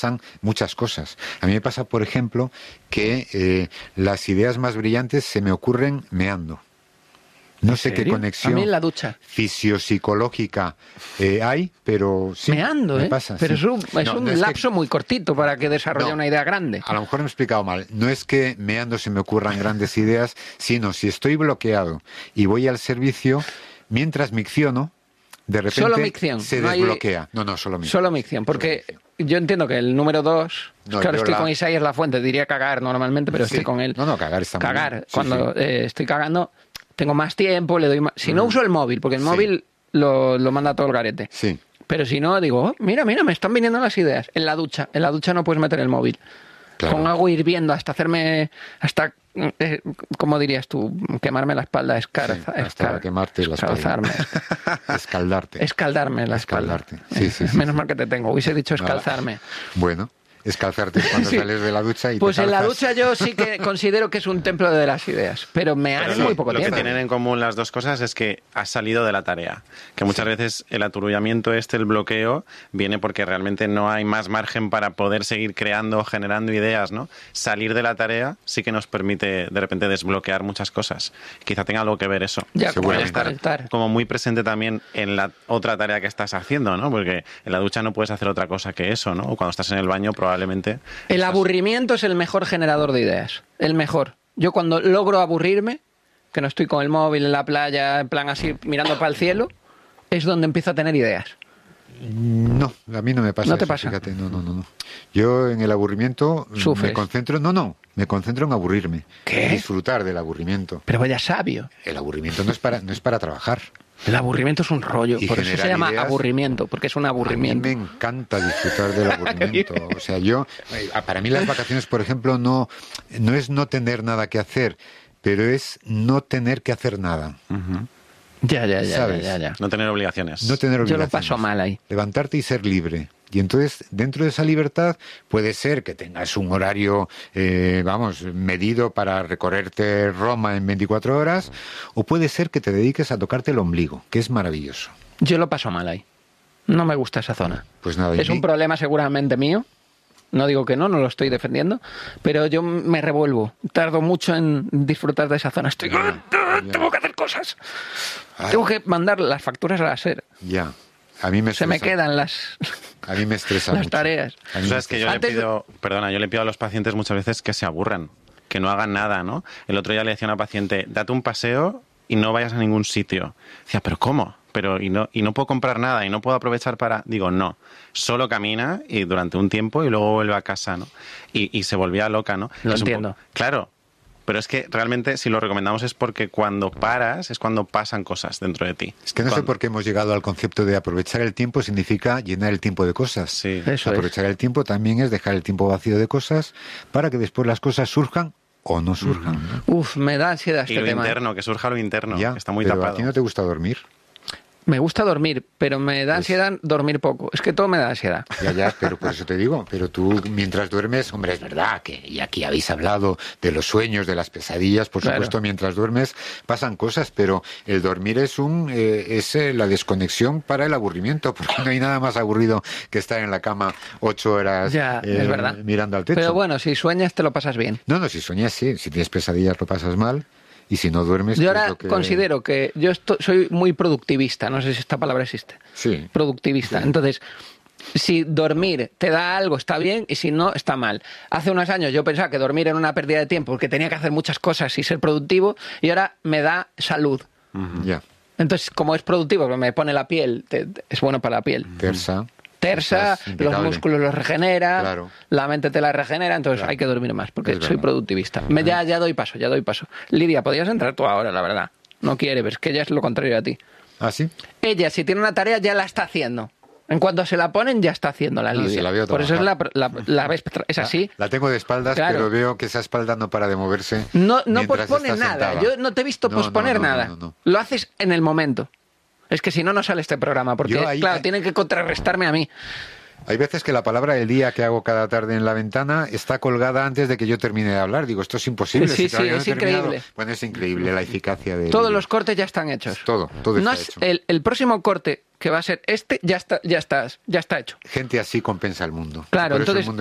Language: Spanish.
muchas cosas. A mí me pasa, por ejemplo, que las ideas más brillantes se me ocurren meando. No sé qué conexión a mí en la ducha fisiopsicológica hay, pero sí, meando, me pasa. Pero sí. es un lapso muy cortito para que desarrolle una idea grande. A lo mejor me he explicado mal. No es que meando se me ocurran grandes ideas, sino si estoy bloqueado y voy al servicio, mientras micciono, de repente solo micción, se desbloquea. No, solo micción. Solo micción, porque yo entiendo que el número 2... claro, estoy con Isaías Lafuente, diría cagar normalmente, pero estoy con él. No, cagar está muy bien. Cuando estoy cagando... Tengo más tiempo, le doy más... Si no uso el móvil, porque el móvil lo manda todo el garete. Sí. Pero si no, digo, mira, me están viniendo las ideas. En la ducha no puedes meter el móvil. Claro. Con agua hirviendo hasta ¿cómo dirías tú? Quemarme la espalda, hasta quemarte la espalda. Escaldarme la espalda. Sí. Menos mal que te tengo. Hubiese dicho escalzarme. Bueno. Escalzarte cuando sales de la ducha y pues te en la ducha yo sí que considero que es un templo de las ideas, pero es muy poco tiempo. Lo que tienen en común las dos cosas es que has salido de la tarea, que muchas veces el aturullamiento el bloqueo, viene porque realmente no hay más margen para poder seguir creando, generando ideas, ¿no? Salir de la tarea sí que nos permite de repente desbloquear muchas cosas. Quizá tenga algo que ver eso. Ya, puede estar como muy presente también en la otra tarea que estás haciendo, ¿no? Porque en la ducha no puedes hacer otra cosa que eso, ¿no? O cuando estás en el baño probablemente... El aburrimiento es el mejor generador de ideas. El mejor. Yo cuando logro aburrirme, que no estoy con el móvil en la playa, en plan así, mirando para el cielo, es donde empiezo a tener ideas. No, a mí no me pasa. ¿No te eso, pasa? Fíjate, no. Yo en el aburrimiento ¿Sufres? me concentro en aburrirme. ¿Qué? Disfrutar del aburrimiento. Pero vaya sabio. El aburrimiento no es para trabajar. El aburrimiento es un rollo, y por eso se llama aburrimiento, porque es un aburrimiento. A mí me encanta disfrutar del aburrimiento. O sea, para mí las vacaciones, por ejemplo, no es no tener nada que hacer, pero es no tener que hacer nada. Uh-huh. Ya. No tener obligaciones. Yo lo paso mal ahí. Levantarte y ser libre. Y entonces, dentro de esa libertad, puede ser que tengas un horario, medido para recorrerte Roma en 24 horas, o puede ser que te dediques a tocarte el ombligo, que es maravilloso. Yo lo paso mal ahí. No me gusta esa zona. Pues nada. Es un problema seguramente mío. No digo que no lo estoy defendiendo, pero yo me revuelvo. Tardo mucho en disfrutar de esa zona. Tengo que hacer cosas. Tengo que mandar las facturas a la SER. Ya. A mí me quedan a mí me estresa las mucho. tareas. Sabes que yo le pido a los pacientes muchas veces que se aburran, que no hagan nada, ¿no? El otro día le decía a una paciente, date un paseo y no vayas a ningún sitio. Decía, ¿pero cómo? Y no puedo comprar nada y no puedo aprovechar para... Digo, no, solo camina y durante un tiempo y luego vuelve a casa, ¿no? Y se volvía loca, ¿no? Lo entiendo. Claro. Pero es que realmente si lo recomendamos es porque cuando paras es cuando pasan cosas dentro de ti. Es que no sé por qué hemos llegado al concepto de aprovechar el tiempo significa llenar el tiempo de cosas. Sí. Aprovechar el tiempo también es dejar el tiempo vacío de cosas para que después las cosas surjan o no surjan. ¿no? Uf, me da ansiedad este tema. Interno, que surja lo interno, ya, que está muy pero tapado. ¿A ti no te gusta dormir? Me gusta dormir, pero me da ansiedad dormir poco. Es que todo me da ansiedad. Ya, pero por eso te digo. Pero tú, mientras duermes, hombre, es verdad que y aquí habéis hablado de los sueños, de las pesadillas, por supuesto, mientras duermes pasan cosas, pero el dormir es la desconexión para el aburrimiento, porque no hay nada más aburrido que estar en la cama 8 horas es verdad. Mirando al techo. Pero bueno, si sueñas te lo pasas bien. No, si sueñas sí. Si tienes pesadillas lo pasas mal. Y si no duermes... Yo ahora considero que yo soy muy productivista, no sé si esta palabra existe. Sí. Productivista. Sí. Entonces, si dormir te da algo, está bien, y si no, está mal. Hace unos años yo pensaba que dormir era una pérdida de tiempo porque tenía que hacer muchas cosas y ser productivo, y ahora me da salud. Ya. Entonces, como es productivo, me pone la piel, es bueno para la piel. Tersa, los músculos los regenera, claro. La mente te la regenera, entonces hay que dormir más, porque soy productivista. Ya doy paso. Lidia, podrías entrar tú ahora, la verdad. No quiere, ves que ella es lo contrario a ti. ¿Ah, sí? Ella, si tiene una tarea, ya la está haciendo. En cuanto se la ponen, ya está haciendo la Lidia. Sí, la veo por eso la ves, es así. La tengo de espaldas, claro. Pero veo que esa espalda no para de moverse. No pospones nada. Sentada. Yo no te he visto posponer nada. No. Lo haces en el momento. Es que si no, no sale este programa, porque, claro, tienen que contrarrestarme a mí. Hay veces que la palabra del día que hago cada tarde en la ventana está colgada antes de que yo termine de hablar. Digo, esto es imposible. Sí, si todavía sí, no es he terminado. increíble. Bueno, es increíble la eficacia de... Todos los cortes ya están hechos. Todo No está es hecho. el próximo corte que va a ser este, ya está hecho. Gente así compensa el mundo. Claro, Por eso el entonces mundo